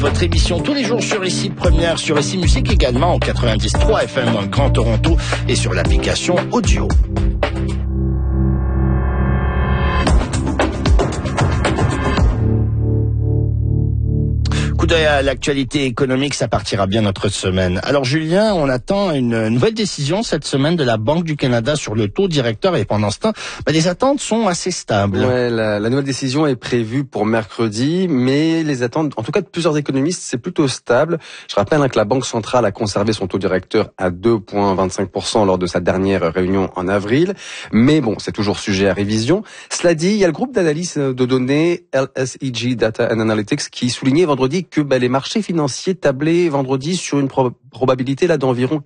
Votre émission tous les jours sur ici Première, sur ici Musique également, au 93 FM Grand Toronto et sur l'application audio. Coup d'œil à l'actualité économique, ça partira bien notre semaine. Alors Julien, on attend une nouvelle décision cette semaine de la Banque du Canada sur le taux directeur et pendant ce temps, les attentes sont assez stables. Ouais, la nouvelle décision est prévue pour mercredi, mais les attentes, en tout cas de plusieurs économistes, c'est plutôt stable. Je rappelle que la Banque centrale a conservé son taux directeur à 2,25% lors de sa dernière réunion en avril, mais bon, c'est toujours sujet à révision. Cela dit, il y a le groupe d'analyse de données LSEG Data and Analytics qui soulignait vendredi que les marchés financiers tablaient vendredi sur une probabilité là d'environ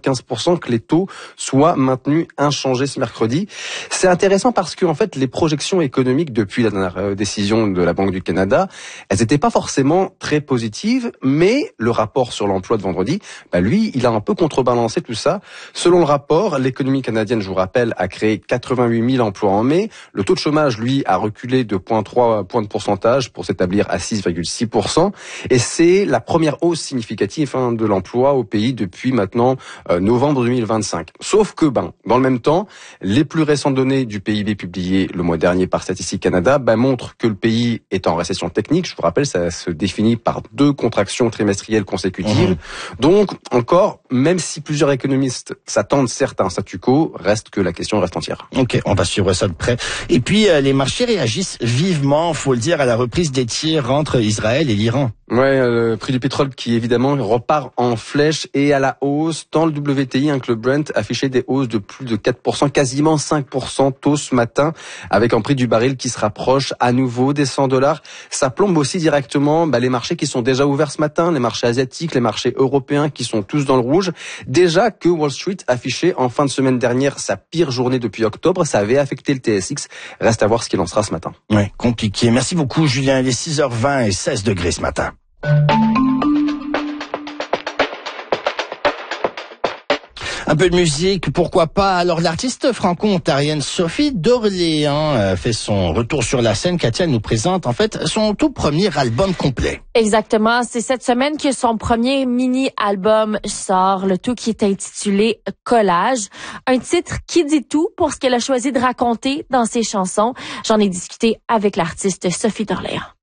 95% que les taux soient maintenus inchangés ce mercredi. C'est intéressant parce que en fait les projections économiques depuis la dernière décision de la Banque du Canada, elles n'étaient pas forcément très positives, mais le rapport sur l'emploi de vendredi, lui, il a un peu contrebalancé tout ça. Selon le rapport, l'économie canadienne, je vous rappelle, a créé 88 000 emplois en mai. Le taux de chômage, lui, a reculé de 0,3 points de pourcentage pour s'établir à 6,6%. Et c'est la première hausse significative de l'emploi au pays depuis maintenant novembre 2025. Sauf que, dans le même temps, les plus récentes données du PIB publiées le mois dernier par Statistique Canada montrent que le pays est en récession technique. Je vous rappelle, ça se définit par 2 contractions trimestrielles consécutives. Donc, encore, même si plusieurs économistes s'attendent certes à un statu quo, reste que la question reste entière. Ok, on va suivre ça de près. Et puis, les marchés réagissent vivement, faut le dire, à la reprise des tirs entre Israël et l'Iran. Ouais, le prix du pétrole qui évidemment repart en flèche et à la hausse. Tant le WTI que le Brent affichaient des hausses de plus de 4%, quasiment 5% tôt ce matin, avec un prix du baril qui se rapproche à nouveau des $100. Ça plombe aussi directement les marchés qui sont déjà ouverts ce matin, les marchés asiatiques, les marchés européens qui sont tous dans le rouge. Déjà que Wall Street affichait en fin de semaine dernière sa pire journée depuis octobre, ça avait affecté le TSX. Reste à voir ce qu'il en sera ce matin. Ouais, compliqué. Merci beaucoup Julien. Il est 6h20 et 16 degrés ce matin. Un peu de musique, pourquoi pas. Alors l'artiste franco-ontarienne Sophie d'Orléans fait son retour sur la scène. Katia nous présente en fait son tout premier album complet. Exactement, c'est cette semaine que son premier mini-album sort, le tout qui est intitulé Collage. Un titre qui dit tout pour ce qu'elle a choisi de raconter dans ses chansons. J'en ai discuté avec l'artiste Sophie d'Orléans.